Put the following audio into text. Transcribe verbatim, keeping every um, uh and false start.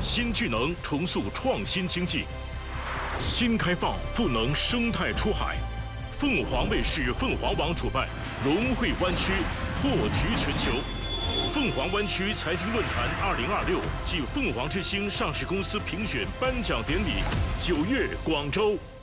新智能重塑创新经济，新开放赋能生态出海。凤凰卫视、凤凰网主办龙汇湾区破局全球。凤凰湾区财经论坛二零二六暨凤凰之星上市公司评选颁奖典礼，九月广州。